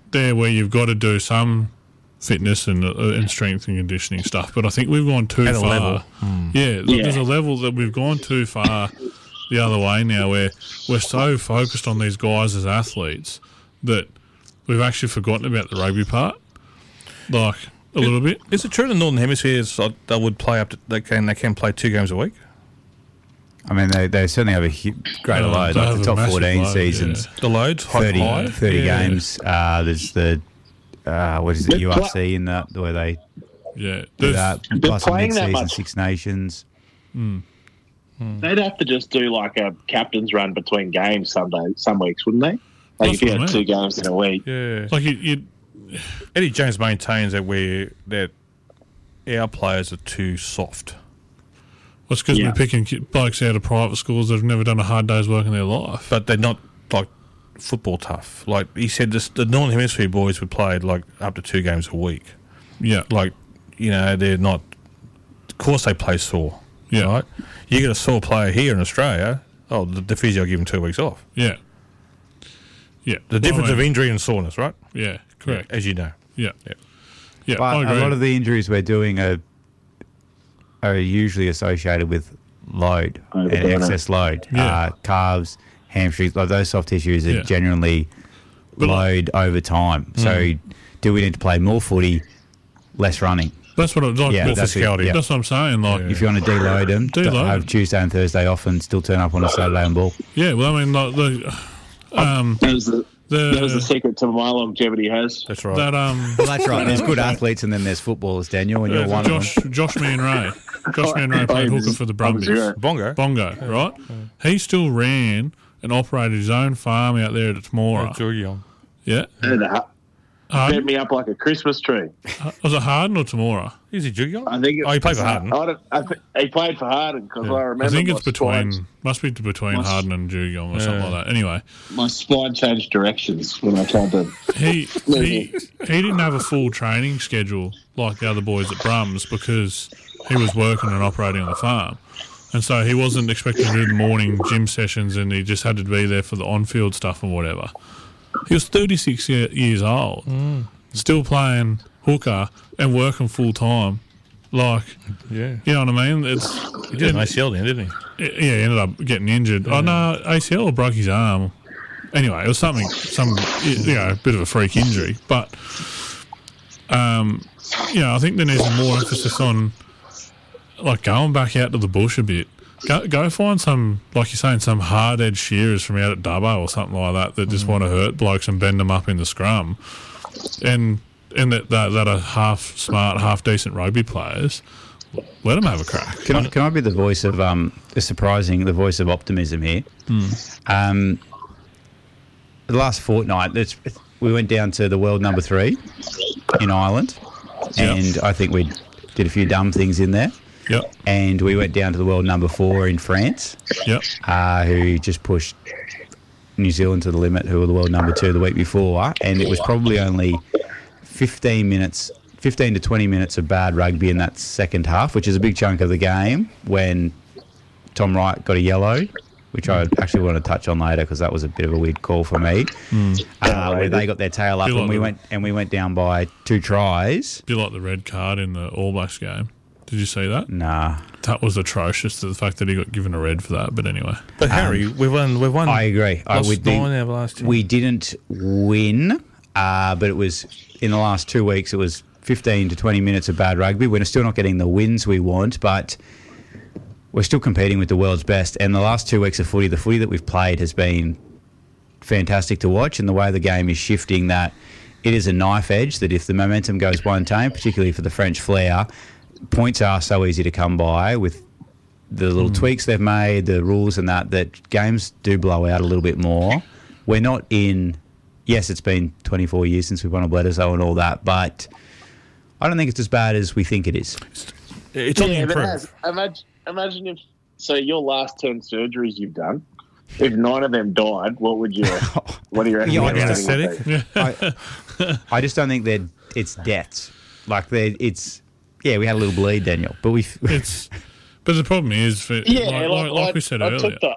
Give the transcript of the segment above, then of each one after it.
there where you've got to do some fitness and strength and conditioning stuff, but I think we've gone too far. Level. Yeah, look, there's a level that we've gone too far the other way now, where we're so focused on these guys as athletes that we've actually forgotten about the rugby part, like a little bit. Is it true in the Northern Hemisphere they would play they can play 2 games a week? I mean, they certainly have a greater load. They Like have the a top massive 14 load, seasons, The loads 30 games. There's the what is it, But UFC in that where they Yeah, do that But plus a playing that mid-season much- Six Nations. They'd have to just do like a captain's run between games some weeks, wouldn't they? Like That's if you what I had mean. 2 games in a week. Yeah. like you Eddie Jones maintains that our players are too soft. It's because Yeah. we're picking blokes out of private schools that have never done a hard day's work in their life. But they're not like football tough. Like he said, the Northern Hemisphere boys would play like up to 2 games a week. Yeah, Like, they're not. Of course, they play sore. yeah, Right? You get a sore player here in Australia. Oh, the physio give him 2 weeks off. yeah, yeah. The difference I mean, of injury and soreness, right? yeah, correct. As you know. Yeah, Yeah. yeah. I But agree. a lot of the injuries we're doing are usually associated with load and Overburner. excess load. Yeah. Calves, hamstrings, like those soft tissues are Yeah. generally But load over time. So do we need to play more footy, less running? that's what I like. Yeah, more that's it, physicality. yeah. That's what I'm saying. Like, If you want to deload them, Deload have them. Tuesday and Thursday off and still turn up on a Saturday and ball. yeah. Well, I mean, like That was the the secret to my longevity, has. That's right. that Well, that's right. There's good athletes and then there's footballers, Daniel, and you're one of them. Josh Manray. Josh Manray played hooker for the Brumbies. Bongo. Bongo, right? He still ran and operated his own farm out there at Tamora. Julian. Yeah. Set Harden? me up like a Christmas tree. Was it Harden or Tamora? Is he Julian? I think. Oh, he played for Harden. He played for Harden because I remember. I think it's my between, spine- must be between Must- Harden and Jugong or something like that. Anyway, My spine changed directions when I tried to. he didn't have a full training schedule like the other boys at Brums because he was working and operating on the farm. And so he wasn't expected to do the morning gym sessions and he just had to be there for the on-field stuff and whatever. He was 36 years old, still playing hooker and working full-time. Like, Yeah. you know what I mean? He did an ACL then, didn't he? Yeah, he ended up getting injured. Oh, no, ACL or broke his arm. Anyway, it was some bit of a freak injury. But, I think there needs more emphasis on, like, going back out to the bush a bit. Go find some, like you're saying, some hard-edged shearers from out at Dubbo or something like that just want to hurt blokes and bend them up in the scrum. And that are half smart, half decent rugby players, let them have a crack. Can I be the voice of the voice of optimism here? The last fortnight, we went down to the world number 3 in Ireland, and I think we did a few dumb things in there. Yep, And we went down to the world number 4 in France, yep, who just pushed New Zealand to the limit, who were the world number 2 the week before, and it was probably only 15 to 20 minutes of bad rugby in that second half, which is a big chunk of the game, when Tom Wright got a yellow, which I actually want to touch on later because that was a bit of a weird call for me, where they got their tail up Feel and like we went down by 2 tries. be like the red card in the All Blacks game. Did you see that? Nah, That was atrocious, the fact that he got given a red for that. But anyway, But Harry, we've won. I agree. Lost 9 out of the last 10. We didn't win, but it was in the last 2 weeks. It was 15 to 20 minutes of bad rugby. We're still not getting the wins we want, but we're still competing with the world's best. And the last 2 weeks of footy, the footy that we've played has been fantastic to watch. And the way the game is shifting, that it is a knife edge. That if the momentum goes one team, particularly for the French flair, points are so easy to come by with the little tweaks they've made, the rules and that games do blow out a little bit more. We're not in... Yes, it's been 24 years since we won a Bledisloe and all that, but I don't think it's as bad as we think it is. It's on the but improve. imagine if your last 10 surgeries you've done, if 9 of them died, what do you reckon? Yeah, I your just- rating would be? I just don't think that it's deaths. Like, we had a little bleed, Daniel, but but the problem is, like we said earlier,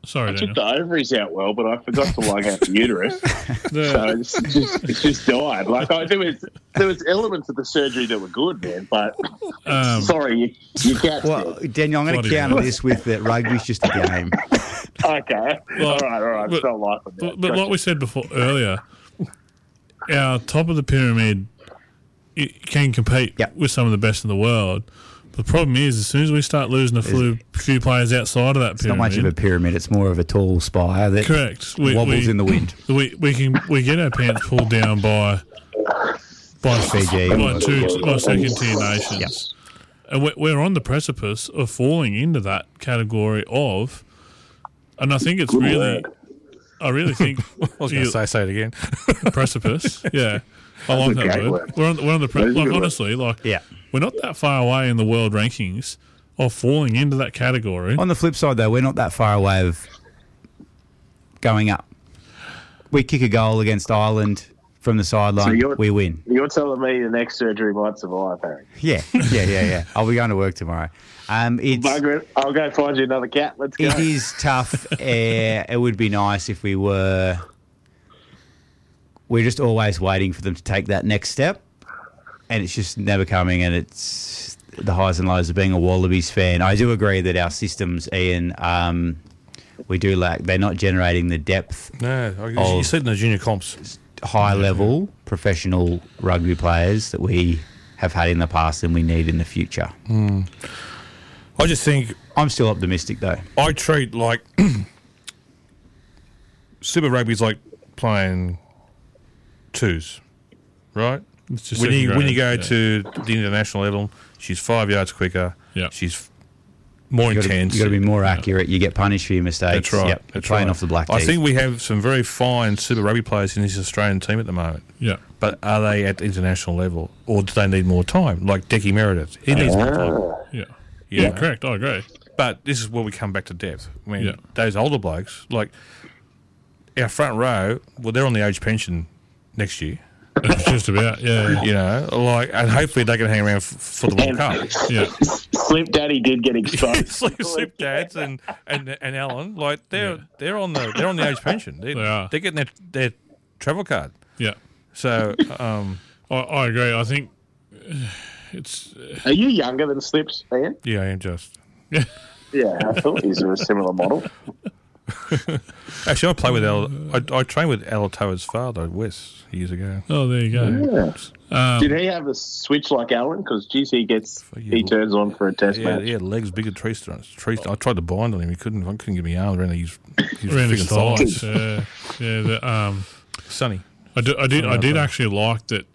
Sorry, I took Daniel. the ovaries out well, but I forgot to lug out the uterus. So it's just died. Like there was elements of the surgery that were good, man. But sorry, you can't. Well, Daniel, I'm going to Bloody counter hell. this with that rugby's just a game. Okay, all right. It's not like that. But like we said before earlier, our top of the pyramid can compete Yep. with some of the best in the world. The problem is, as soon as we start losing a few players outside of that It's not pyramid, much of a pyramid. It's more of a tall spire that correct, wobbles in the wind. we get our pants pulled down by Fiji. by second tier nations, and we're on the precipice of falling into that category of, and I think it's really, I really think I was going to say it again. precipice, yeah. I like That's a that great word. word. We're on the That is a like good word. honestly, like Yeah. we're not that far away in the world rankings of falling into that category. On the flip side, though, we're not that far away of going up. We kick a goal against Ireland from the sideline, So we win. You're telling me the next surgery might survive, Harry? Yeah. I'll be going to work tomorrow. It's Bugger it. I'll go find you another cat. Let's go. It is tough. It would be nice if we were. We're just always waiting for them to take that next step, and it's just never coming. And it's the highs and lows of being a Wallabies fan. I do agree that our systems, Ian, we do lack. They're not generating the depth, No, you see it in the junior comps. high level professional rugby players that we have had in the past and we need in the future. I just think I'm still optimistic though. I treat like Super Rugby's like playing twos, right? It's just When you second go grade, to the international level, she's 5 yards quicker. Yeah. She's more intense. You got to be more accurate. You get punished for your mistakes. That's right. Yep. That's Playing right. off the black I tees. think we have some very fine Super Rugby players in this Australian team at the moment. yeah. But are they at the international level, or do they need more time? Like Decky Meredith, he needs more time. Yeah. Yeah. Yeah, correct. I agree. But this is where we come back to depth. I mean, Yeah. those older blokes, like our front row, well, they're on the age pension next year. It's just about, yeah. You know, like, and hopefully they can hang around for the World Cup. Yeah. Slimp Daddy did get exposed. Slip dads and Alan, like they're on the age pension. They are. They're getting their travel card. Yeah. So I agree. I think it's, Are you younger than Slips, Ian? yeah, I am just. Yeah, I thought he was a similar model. Actually, I play with I trained with Alatoa's father, Wes, years ago. oh, there you go. Yeah. Did he have a switch like Alan? Because, geez, he turns on for a test Yeah, match. he had legs bigger tree stumps. I tried to bind on him. I couldn't get my arm around his Around his freaking thighs. thighs. Yeah. Sonny. I did actually like that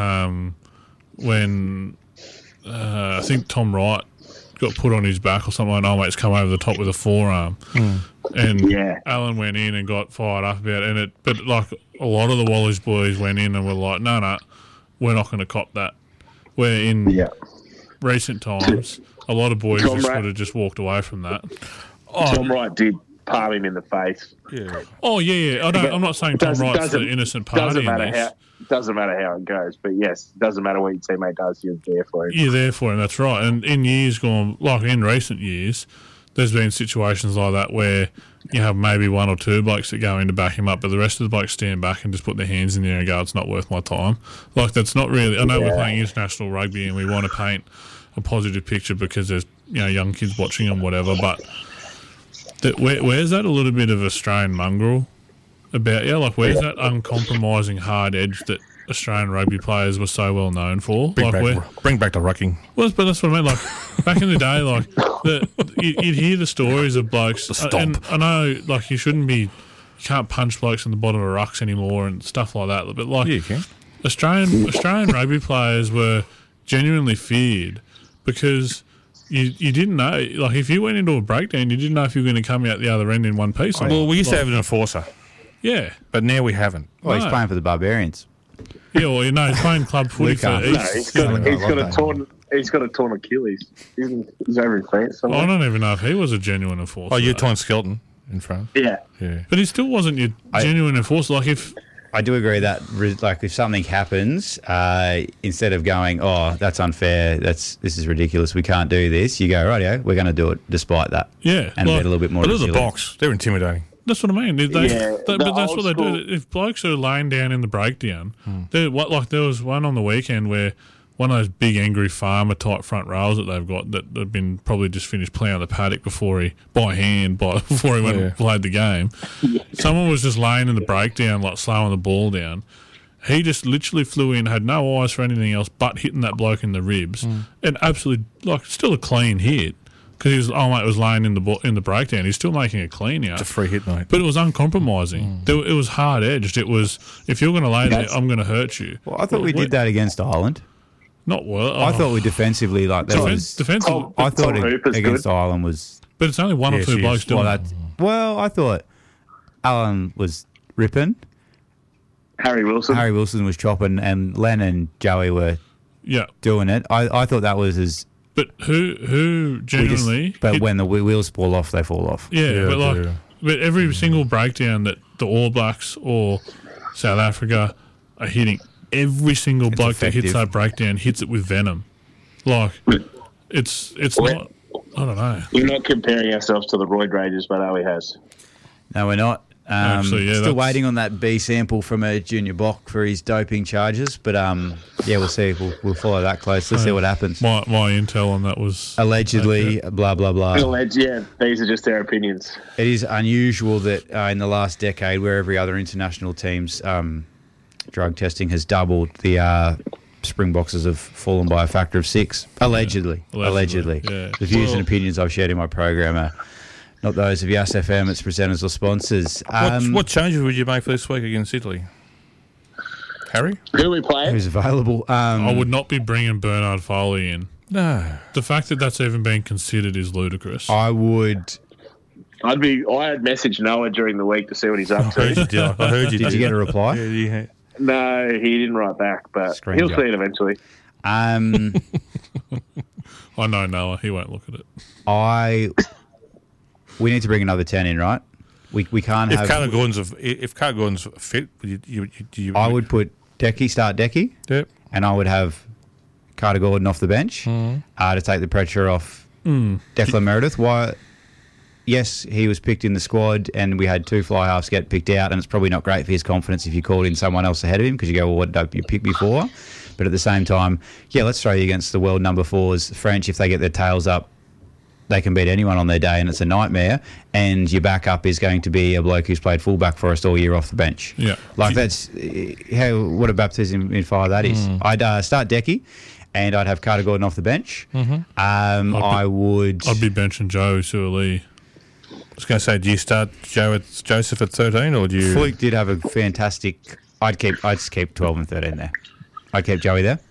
when I think Tom Wright got put on his back or something like, oh, mate's come over the top with a forearm. And Yeah. Alan went in and got fired up about it. But like a lot of the Wallace boys went in and were like, no, we're not going to cop that. Where in Yeah. recent times, a lot of boys Tom just Wright- would have just walked away from that. Tom Wright did palm him in the face. Yeah. Oh, yeah. I'm not saying Tom Doesn't- Wright's the doesn't- innocent party Doesn't in matter this. doesn't matter how it goes, but yes, doesn't matter what your teammate does, you're there for him. You're there for him, that's right. And in years gone, like in recent years, there's been situations like that where you have maybe one or two blokes that go in to back him up, but the rest of the blokes stand back and just put their hands in the air and go, it's not worth my time. Like, that's not really... I know we're playing international rugby and we want to paint a positive picture because there's young kids watching and whatever, but where's that a little bit of Australian mongrel about you? Like, where's that uncompromising hard edge that Australian rugby players were so well known for? Bring back the rucking. Well, but that's what I mean. Like back in the day, like you'd hear the stories of blokes. The stomp. And I know, like you can't punch blokes in the bottom of rucks anymore and stuff like that. But like Yeah, you can. Australian rugby players were genuinely feared because you didn't know. Like if you went into a breakdown, you didn't know if you were going to come out the other end in one piece. or Well, not. we used to Like, have an enforcer, yeah. but now we haven't. Well, he's No. playing for the Barbarians. Yeah, well, he's playing club footy for Luca. East. No, he's Yeah. got a torn Achilles. He's over in France somewhere. I don't even know if he was a genuine enforcer. Oh, you're though. tying skeleton in front. Yeah. Yeah. But he still wasn't your genuine enforcer. Like I do agree that if something happens, instead of going, "Oh, that's unfair. This is ridiculous. We can't do this," you go, "Rightio, we're going to do it despite that." Yeah, and be a little bit more. But look at the resilient. box; they're intimidating. That's what I mean. But that's what they do. school- If blokes are laying down in the breakdown, there was one on the weekend where one of those big angry farmer type front rails that they've got that have been probably just finished ploughing the paddock before he went and played the game. Someone was just laying in the breakdown, like slowing the ball down. He just literally flew in, had no eyes for anything else but hitting that bloke in the ribs, and absolutely still a clean hit. Because mate was laying in the breakdown. He's still making a clean out. It's a free hit, mate. But it was uncompromising. It was hard edged. It was, if you're going to lay there, I'm going to hurt you. Well, I thought we did that against Ireland. Not well. I thought we defensively defensive. I thought Tom Hooper's against good. Ireland was. But it's only one or two blokes doing it. Well, I thought Alan was ripping. Harry Wilson. Harry Wilson was chopping, and Len and Joey were Yeah. doing it. I thought that was as. But who genuinely... But when the wheels fall off, they fall off. Yeah, but every single breakdown that the All Blacks or South Africa are hitting, every single bloke that hits that breakdown hits it with venom. Like, it's not... I don't know. We're not comparing ourselves to the Royd Rangers, but Ali has. No, we're not. Actually, yeah, still waiting on that B sample from a junior Bock for his doping charges, but we'll see. We'll follow that closely. See what happens. My intel on that was allegedly blah blah blah. Yeah, these are just their opinions. It is unusual that in the last decade, where every other international team's drug testing has doubled, the Springboks have fallen by a factor of 6. Allegedly. Yeah. The views and opinions I've shared in my program are not those of Yas FM, its presenters or sponsors. What changes would you make for this week against Italy? Harry? Who are we playing? Who's available? I would not be bringing Bernard Foley in. No. The fact that that's even being considered is ludicrous. I would. I had messaged Noah during the week to see what he's up to. I heard you did. Did you get a reply? Yeah. No, he didn't write back, but he'll see it eventually. I know Noah. He won't look at it. We need to bring another 10 in, right? We can't have. If Carter Gordon's fit, I would put start Decky. Yep. And I would have Carter Gordon off the bench to take the pressure off Declan Meredith. Why? Yes, he was picked in the squad, and we had 2 fly halves get picked out, and it's probably not great for his confidence if you called in someone else ahead of him because you go, well, what did you pick before? But at the same time, let's throw you against the world number 4s. French, if they get their tails up, they can beat anyone on their day, and it's a nightmare. And your backup is going to be a bloke who's played fullback for us all year off the bench. Yeah, that's what a baptism in fire that is. I'd start Decky, and I'd have Carter Gordon off the bench. I'd be benching Joe Suoli. I was going to say, do you start Joseph at 13, or do you? Fleek did have a fantastic. I'd just keep 12 and 13 there. I'd keep Joey there.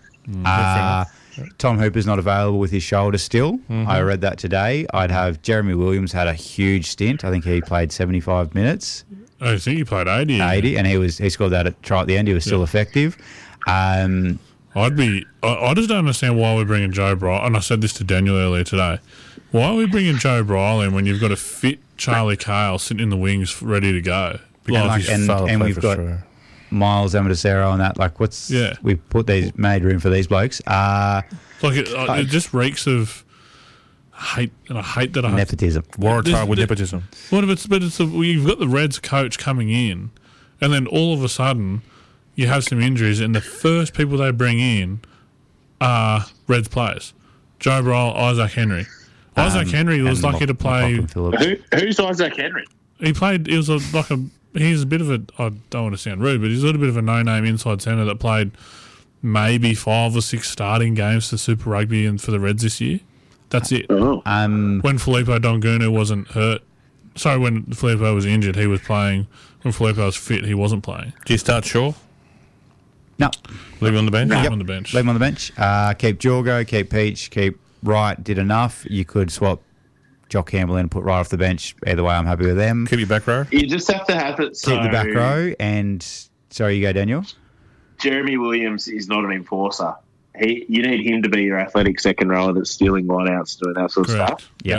Tom Hooper's not available with his shoulder still. I read that today. I'd have Jeremy Williams had a huge stint. I think he played 75 minutes. I think he played 80. 80, and he scored that try at the end. He was still effective. I just don't understand why we're bringing Joe Bryle, and I said this to Daniel earlier today. Why are we bringing Joe Bryle in when you've got a fit Charlie Cale sitting in the wings ready to go? And we've got Miles Amadocero and that. We put made room for these blokes. It just reeks of hate, and I hate that nepotism. Waratah with nepotism. You've got the Reds coach coming in, and then all of a sudden you have some injuries, and the first people they bring in are Reds players. Joe Bryle, Isaac Henry. Isaac Henry was lucky to play. Who's Isaac Henry? He played. He's a bit of a. I don't want to sound rude, but he's a little bit of a no-name inside centre that played maybe 5 or 6 starting games for Super Rugby and for the Reds this year. That's it. When Filippo Dongunu wasn't hurt, when Filippo was injured, he was playing. When Filippo was fit, he wasn't playing. Do you start Shaw? No. Leave him on the bench. Leave him on the bench. Leave him on the bench. Keep Jorgo. Keep Peach. Keep Wright. Did enough. You could swap Jock Campbell in and put Wright off the bench. Either way, I'm happy with them. Keep your back row. You just have to have it. Keep the back row. And sorry, you go, Daniel. Jeremy Williams is not an enforcer. You need him to be your athletic second rower that's stealing lineouts, doing that sort of stuff. Yeah.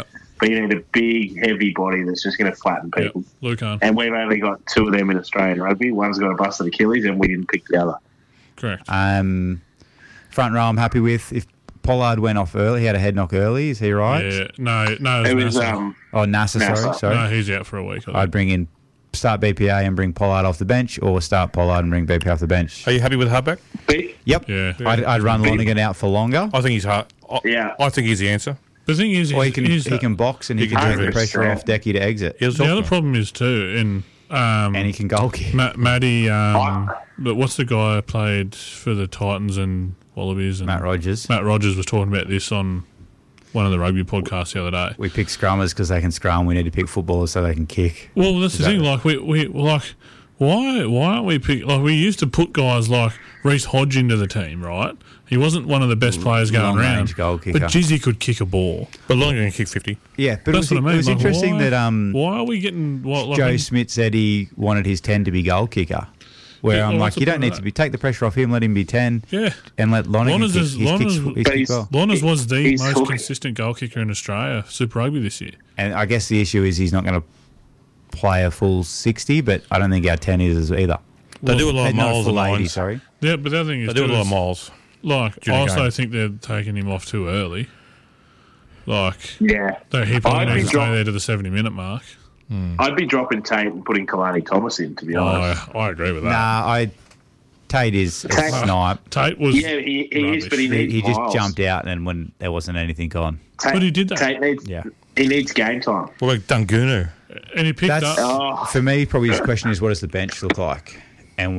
but you need a big, heavy body that's just going to flatten Yep. people. Lucan. And we've only got 2 of them in Australian rugby. One's got a busted Achilles, and we didn't pick the other. Correct. Front row, I'm happy with. If Pollard went off early, he had a head knock early. Is he right? Yeah. No, It was Nasser. Nasser, Nasser. sorry. No, he's out for a week. I think. I'd bring in start BPA and bring Pollard off the bench, or start Pollard and bring BPA off the bench. Are you happy with Hardback? Yep. Yeah. I'd run Lonergan out for longer. I think he's hard. Yeah. I think he's the answer. The thing is, Or he can he's- box and he can can take do the it. pressure off Decky to exit. He was the other talking. problem is too, And he can goal kick. Matty. But what's the guy who played for the Titans and Wallabies? And Matt Rogers. Matt Rogers was talking about this on one of the rugby podcasts the other day. We pick scrummers because they can scrum. We need to pick footballers so they can kick. Well, that's the thing. Like we like, why aren't we pick? Like we used to put guys like Reece Hodge into the team, right? He wasn't one of the best players going around, Long-range goal kicker. but Jizzy could kick a ball. But Lonergan can kick 50. Yeah, but That's what I mean. it was Like, interesting why, that why are we getting what? Like, Joe Smith said he wanted his 10 to be goal kicker. Where Yeah, I'm well, like, what's you the don't point need of to that? be take the pressure off him, let him be 10, yeah. and let Lonergan Lonners kick. is- His kicks, Lonners- his kicks well. Lonners was the He's most hooking. consistent goal kicker in Australia, Super Rugby this year. And I guess the issue is he's not going to play a full 60, but I don't think our 10 is either. They do a lot of Not a miles full and 80, lines. sorry. Yeah, but the other thing is, They do a too lot of is, miles. like, I during the also game. think they're taking him off too early. Like, Yeah. he probably I'd be needs to stay drop- there to the 70-minute mark. I'd be dropping Tate and putting Kalani Thomas in, to be honest. I agree with that. Nah, Tate is a Tate- snipe. Tate was Yeah, he is, but he rubbish. needs He just miles. jumped out and when there wasn't anything on. Tate, But he did that. Tate needs, Yeah. he needs game time. What about Dungunu? and he picked That's- up. Oh, For me, probably his question is, what does the bench look like? And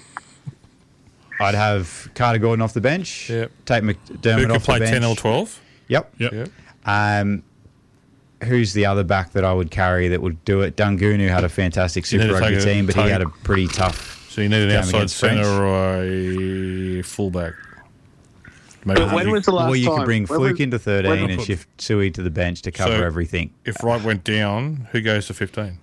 I'd have Carter Gordon off the bench. Yep. Tate Who McDermott can off the play bench. 10 or 12? Yep. Yep. Yep. Who's the other back that I would carry that would do it? Dungunu had a fantastic You need Super to Rugby take a- team, but he take- had a pretty tough. So you need an Game outside against French. centre or a fullback. Maybe but when was the last Or you time? could bring when Fluke was- into 13 when- and shift Sui to the bench to cover So- everything. if Wright went down, who goes to 15?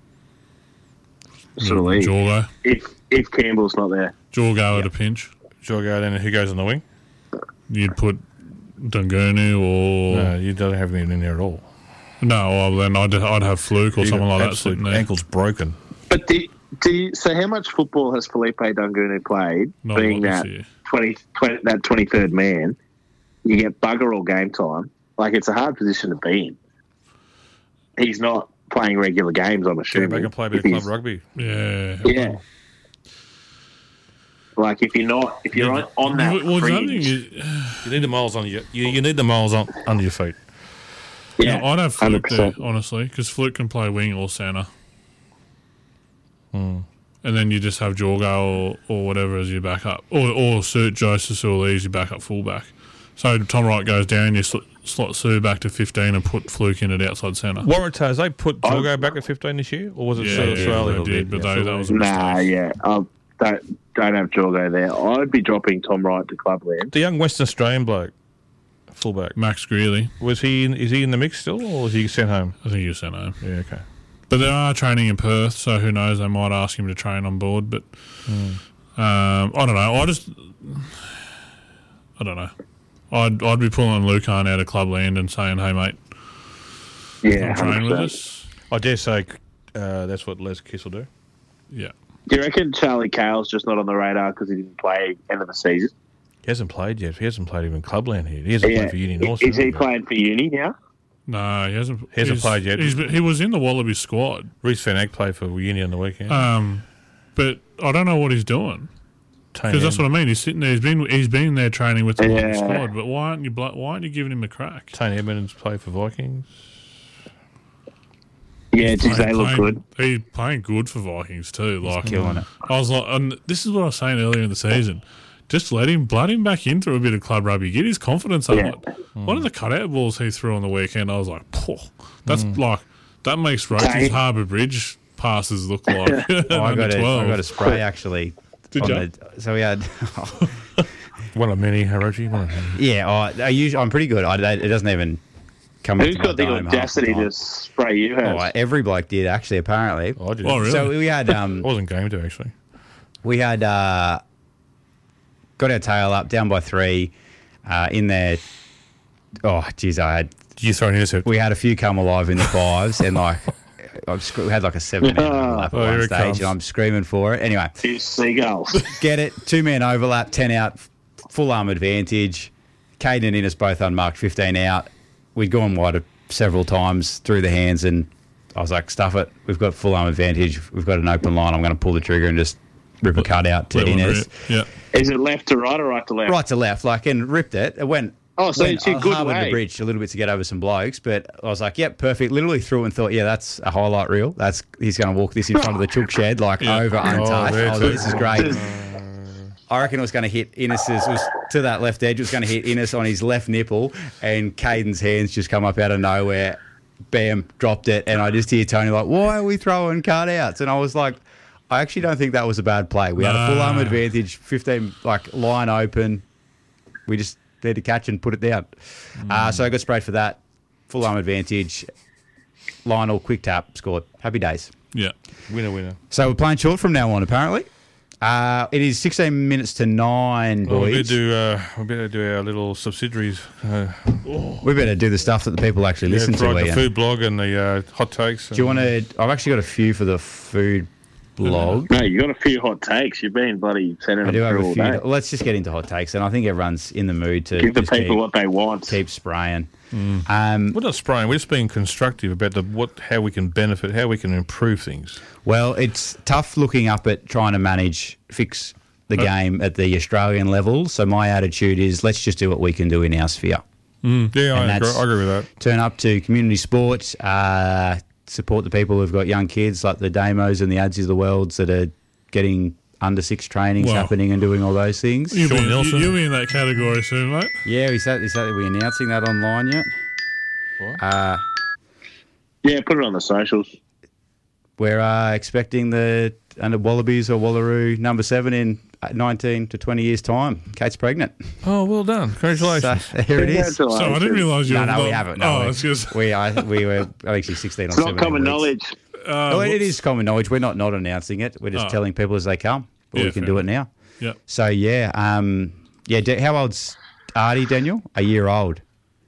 Surely. Jorgo. If Campbell's not there. Jorgo at a pinch. Jorgo, then who goes on the wing? You'd put Dungunu or... No, you don't have anything in there at all. No, well, then I'd have Fluke or You something got like that absolute sitting there. ankle's broken. But so how much football has Felipe Dungunu played, Not a being lot this that year. 20 that 23rd man? You get bugger all game time. Like, it's a hard position to be in. He's not playing regular games, I'm Go assuming. back and play a bit If of club he's- rugby. Yeah. Yeah. Like, if you're on that Well, the other thing fringe, is, You need the miles on your. You need the miles on under your feet. yeah, I'd have Fluke there, 100%. honestly, because Fluke can play wing or centre. And then you just have Jorgo or whatever as your backup. Or Joseph Suli as your backup fullback. So Tom Wright goes down, you slot Sue back to 15 and put Fluke in at outside centre. Waratahs, they put Jorgo back at 15 this year, or was it Yeah, so they early? did, but that was a Nah, mistake. yeah. Don't have Jorgo there. I'd be dropping Tom Wright to Clubland. The young Western Australian bloke, fullback, Max Greeley, is he in the mix still, or is he sent home? I think he was sent home. Yeah, okay. But they are training in Perth, so who knows? They might ask him to train on board. But I don't know. I don't know. I'd be pulling Lucan out of Clubland and saying, "Hey, mate, Yeah, come train with 100%. us." I dare say that's what Les Kiss will do. Yeah. Do you reckon Charlie Cale's just not on the radar because he didn't play end of the season? He hasn't played yet. He hasn't played even Clubland here. He hasn't played for Uni North. Is he hasn't playing for Uni now? No, he hasn't. He hasn't played yet. He was in the Wallaby squad, Reece Van Eyck played for Uni on the weekend. but I don't know what he's doing. Because that's what I mean. He's sitting there. He's been there training with the Wallaby squad. But why aren't you giving him a crack? Tony Edmonds played for Vikings. Yeah, geez, they look Playing- good. He's playing good for Vikings too. Like killing it. I was like, and this is what I was saying earlier in the season. Just blood him back into a bit of club rugby. Get his confidence up. Yeah. One of the cutout balls he threw on the weekend, I was like, "Poh, that's like that makes Roach's Hey. Harbour Bridge passes look like Oh, I under got 12. a spray actually. Did on ya? so we had. One of many, Harochi. One of many. Yeah, I'm pretty good. It doesn't even come. Who's into my got the dome half the audacity time. to spray you? Has? Oh, every bloke did actually. Apparently. I did. Oh, really? So we had I wasn't game to actually. we had got our tail up, down by 3, in there. Oh, geez, I had Did you throw an intercept? We had a few come alive in the fives, and like we had like a 7-man overlap at one stage, and I'm screaming for it. Anyway, seagulls. get it. 2-man overlap, 10 out, full arm advantage. Caden and Innes both unmarked, 15 out. We'd gone wide several times through the hands, and I was like, stuff it. We've got full arm advantage. We've got an open line. I'm going to pull the trigger and just rip a cut out to Innes. Yeah. Is it left to right or right to left? Right to left, and ripped it. It went. Oh, so it's a good harbored way. the bridge a little bit to get over some blokes, but I was like, yep, perfect. Literally threw and thought, yeah, that's a highlight reel. He's going to walk this in front of the chook shed, over untouched. I was like, this is great. I reckon it was going to hit Innes's, was to that left edge, it was going to hit Innes on his left nipple, and Caden's hands just come up out of nowhere. Bam, dropped it, and I just hear Tony like, why are we throwing cutouts? And I was like, I actually don't think that was a bad play. We had a full arm advantage, 15, line open. We just need to catch and put it down. So I got sprayed for that. Full arm advantage. Lionel, quick tap, scored. Happy days. Yeah. Winner. So we're playing short from now on, apparently. It is 16 minutes to 9, boys. We better do our little subsidiaries. We better do the stuff that the people actually listen to. The Ian. food blog and the hot takes. Do you want to? I've actually got a few for the food blog. No, you got a few hot takes. You've been bloody sending I do them have through a all few. day. Let's just get into hot takes, and I think everyone's in the mood to Give the just people what they want. keep spraying. We're not spraying. We're just being constructive about how we can benefit, how we can improve things. Well, it's tough looking up at trying to fix the game at the Australian level. So my attitude is, let's just do what we can do in our sphere. Yeah, I that's- agree with that. Turn up to community sport, support the people who've got young kids like the Damos and the Ads of the Worlds that are getting under 6 trainings Well, happening and doing all those things. You'll Sean Nelson. be in that category soon, mate. Yeah, is that are we announcing that online yet? What? Yeah, put it on the socials. We're expecting the under Wallabies or Wallaroo number 7 in 19 to 20 years' time. Kate's pregnant. Oh, well done. Congratulations. So here it is. So I didn't realise you were No, we haven't. No, it's just we were actually 16 or It's 17 not common weeks. knowledge. Well, it is common knowledge. We're not announcing it. We're just telling people as they come. But we can fair do it now. Yeah. So, how old's Artie, Daniel? A year old.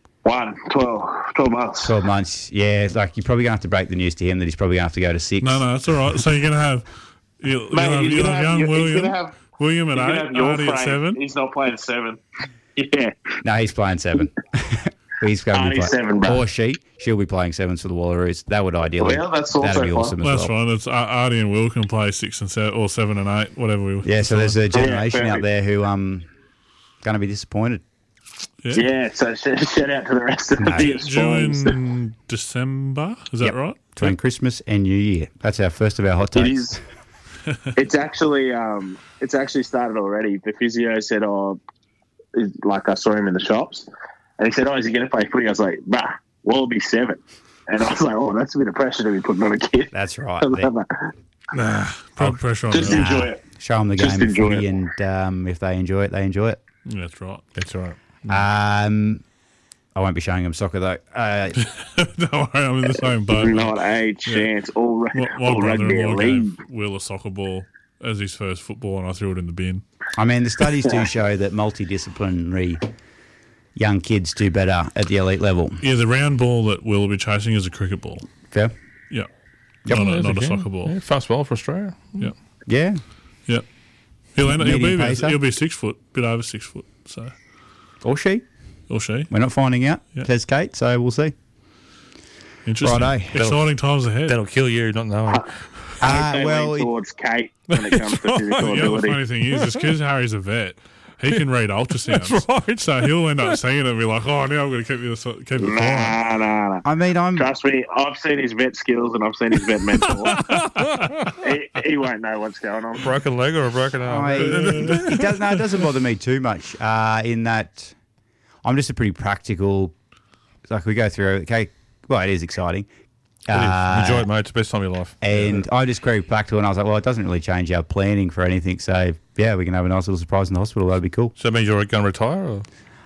12 months. 12 months. Yeah, you're probably going to have to break the news to him that he's probably going to have to go to 6. No, that's all right. So you're going to have you'll have young William at 8, Artie at 7. He's not playing 7. Yeah. No, he's playing 7. He's going to be Artie's playing 7, bro. Or she'll be playing 7s for the Wallaroos. That would ideally. Well, that's also that'd be fine. awesome as That's well. right. It's Artie and Will can play 6 and 7 or 7 and 8, whatever we. Yeah, so there's a generation out perfect. there who going to be disappointed. Yeah, so shout out to the rest of the Due boys. in December, is that Yep. right? Between Christmas and New Year. That's our first of our hot It takes. is. It's actually started already. The physio said, I saw him in the shops, and he said, is he going to play footy? I was like, bah, Wallaby 7. And I was like, that's a bit of pressure to be putting on a kid. That's right. Put pressure on Just them. enjoy it. Show them the Just game of enjoy footy, it. and if they enjoy it, they enjoy it. Yeah, that's right. That's all right. I won't be showing them soccer though. Don't worry, I'm in the same boat. mate. Not a chance. All My rugby brother-in-law league. gave Will a soccer ball as his first football, and I threw it in the bin. I mean, the studies do show that multidisciplinary young kids do better at the elite level. Yeah, the round ball that Will will be chasing is a cricket ball. Fair? Yeah. Yep. Not a soccer ball. Yeah, fast ball for Australia. Yeah. Yeah. Yeah. He'll Medium pacer. be 6 foot, bit over 6 foot. So, Or she. or she. We're not finding out, Yeah. says Kate, so we'll see. Interesting. Righto. Exciting times ahead. That'll kill you, not knowing. They lean towards Kate when it comes to physical The other ability. funny thing is because Harry's a vet, he can read ultrasounds. That's right. So he'll end up seeing it and be like, now I'm going to keep it quiet. Nah. I mean, Trust me, I've seen his vet skills and I've seen his vet mentor. he won't know what's going on. Broken leg or a broken arm? it doesn't bother me too much in that I'm just a pretty practical, we go through, okay, well, it is exciting. Enjoy it, mate. It's the best time of your life. And I just very practical, and I was like, well, it doesn't really change our planning for anything. So, yeah, we can have a nice little surprise in the hospital. That'd be cool. So that means you're going to retire? Or?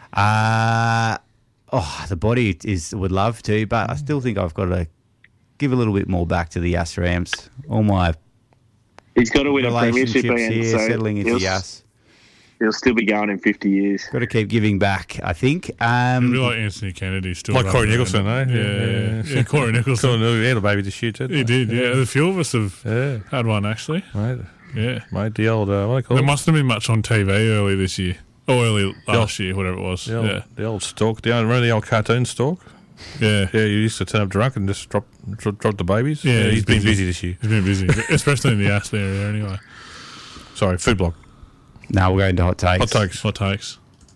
The body would love to, but I still think I've got to give a little bit more back to the Yas Rams. All my He's got to win a premiership, relationships Ian, here, so settling into Yas. He'll still be going in 50 years. Got to keep giving back, I think. It'd be like Anthony Kennedy still. Like Corey running Nicholson, around. eh? Yeah, Corey Nicholson. He had a baby this year, too. He did, yeah. A few of us have had one, actually. Mate, Yeah. mate, the old, what do they call There it? mustn't have been much on TV early this year. Or early last year, whatever it was. The old Stork. Remember the old cartoon Stork? Yeah. Yeah, you used to turn up drunk and just drop the babies. Yeah, he's he's been busy. busy this year. He's been busy, especially in the Aston area anyway. Sorry, food block. No, we'll go into hot takes. Hot takes. Hot takes.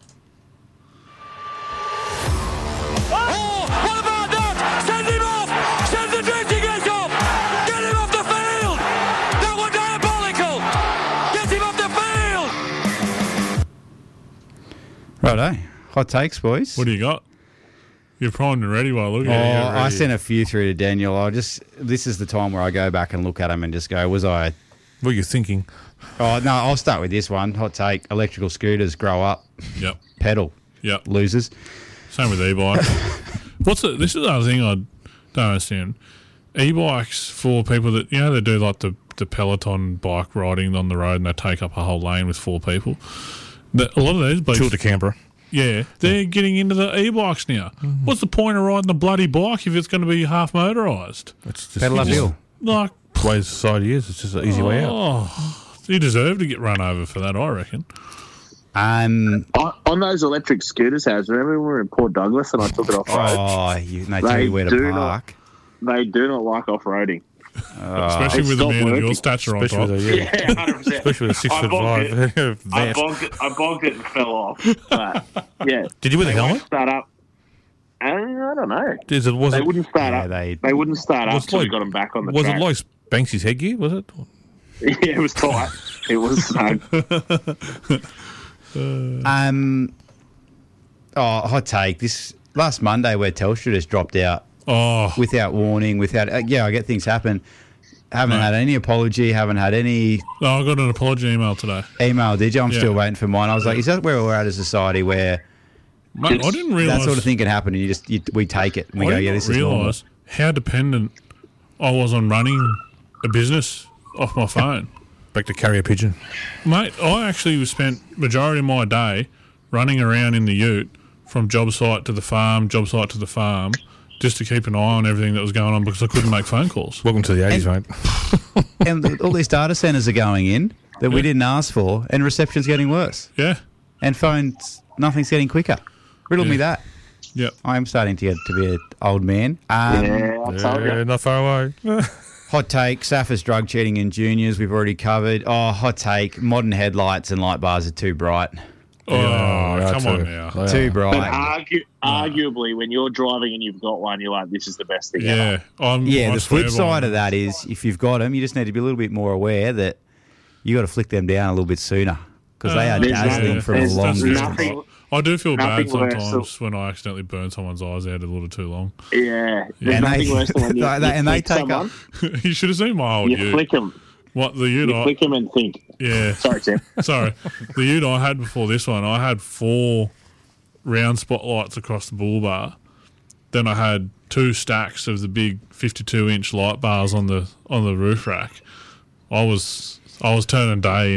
Oh, what about that? Send him off! Send the drifting gate off! Get him off the field! That was diabolical! Get him off the field! Righto. Hot takes, boys. What do you got? You're primed and ready while I look Oh, at it. You're I ready. sent a few through to Daniel. This is the time where I go back and look at them and just go, was I... What are you thinking? Oh, no, I'll start with this one. Hot take. Electrical scooters grow up. Yep. Pedal. Yep. Losers. Same with e-bike. This is the other thing I don't understand. E-bikes for people that, they do like the Peloton bike riding on the road and they take up a whole lane with 4 people. A lot of those blokes... Tour de Canberra. Yeah, they're getting into the e-bikes now. What's the point of riding a bloody bike if it's going to be half motorised? It's just Pedal uphill. Like, the way society is. It's just an easy way out. oh, you deserve to get run over for that, I reckon. On those electric scooters, Haz, remember when we were in Port Douglas and I took it off road? Oh, they tell you where to do park. They do not like off-roading. Especially It's with a not man of your working. stature on Especially top. with Yeah, a, 100%. especially with a 6'5" I vest. bonked it and fell off. But, yeah. Did you wear the They won't helmet? start up. I don't know. Was They it wouldn't start Yeah, up. they- They wouldn't start up Was until we like- got them back on the was track. it like Banksy's headgear? Was it? Yeah, it was tight. It was snug. Hot take. This last Monday where Telstra just dropped out Oh, without warning, without... I get things happen. Haven't No. had any apology, haven't had any I got an apology email today. email, did you? I'm Yeah. still waiting for mine. I was like, is that where we're at as a society where Mate, I didn't realise... that sort of thing can happen and we take it and we I go, did yeah, not this is normal. realise how dependent I was on running a business off my phone. Back to carrier pigeon. Mate, I actually spent majority of my day running around in the ute from job site to the farm, just to keep an eye on everything that was going on because I couldn't make phone calls. Welcome to the 80s, mate. And all these data centres are going in that we didn't ask for and reception's getting worse. Yeah. And phones, nothing's getting quicker. Riddle me Yeah. that. Yep. I am starting to get to be an old man. Yeah, I told you. Yeah, not far away. Hot take, Safa's drug cheating in juniors, we've already covered. Oh, hot take, modern headlights and light bars are too bright. Oh, Yeah, come too. on now. Yeah. Too But bright. arguably, when you're driving and you've got one, you're like, this is the best thing ever. Yeah. Yeah, I the swear flip by side it. of that is if you've got them, you just need to be a little bit more aware that you got to flick them down a little bit sooner because they are There's dazzling no- from a there's long That's distance. nothing- I do feel bad nothing worse sometimes when I accidentally burn someone's eyes out a little too long. Yeah. There's And nothing they- worse than when you, and they flick take someone, You should have seen my old you ute. flick them. What, the ute? You flick them and think. Yeah. Sorry, Tim. Sorry. The ute I had before this one, I had 4 round spotlights across the bull bar. Then I had 2 stacks of the big 52-inch light bars on the roof rack. I was turning night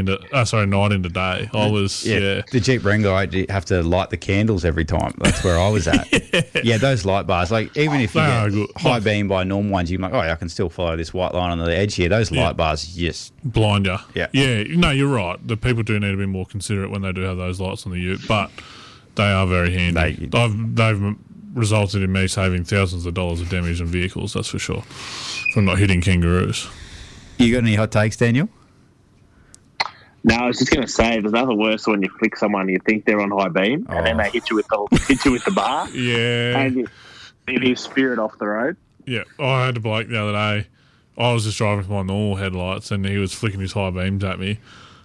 into day. I was yeah. The Jeep Wrangler, you have to light the candles every time. That's where I was at. Yeah, those light bars, like even if you They are get good. high beam by normal ones, you're like, oh, yeah, I can still follow this white line on the edge here. Those light bars, yes. Blind you. Yeah. Yeah. No, you're right. The people do need to be more considerate when they do have those lights on the ute, but they are very handy. They've resulted in me saving thousands of dollars of damage on vehicles, that's for sure, from not hitting kangaroos. You got any hot takes, Daniel? No, I was just going to say, there's nothing worse when you flick someone and you think they're on high beam, and then they hit you with the bar, Yeah. and you spirit off the road. Yeah. I had a bloke the other day. I was just driving with my normal headlights and he was flicking his high beams at me.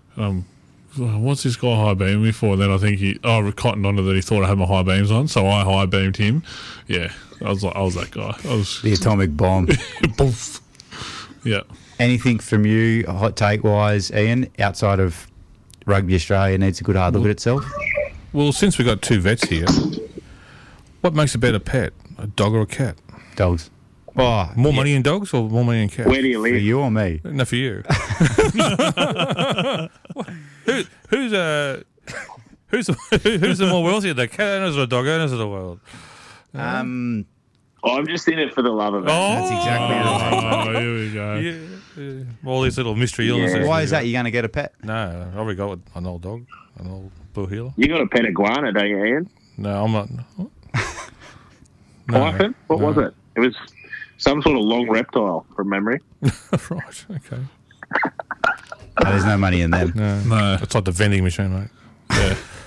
What's this guy high beaming me for? And then I think he cottoned onto that he thought I had my high beams on, so I high beamed him. Yeah. I was that guy. I was The atomic bomb. poof. Yeah. Anything from you, hot take wise, Ian, outside of Rugby Australia needs a good hard look at itself? Well, since we got 2 vets here, what makes a better pet, a dog or a cat? Dogs. Oh, More money in dogs or more money in cats? Where do you for live? you or me? No, for you. Who's the more wealthy, the cat owners or the dog owners of the world? Um, I'm just in it for the love of it. That's exactly right. Oh, here we go. Yeah. All these little mystery illnesses. Why is that? You going to get a pet? No, I already got an old dog, an old bull heeler. You got a pet iguana, don't you, Ian? No, I'm not. Python? What was it? It was some sort of long reptile, from memory. Right, okay. There's no money in them. No. No. It's like the vending machine, mate.